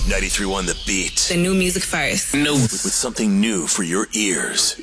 93.1 The Beat. The new music first. No. With something new for your ears.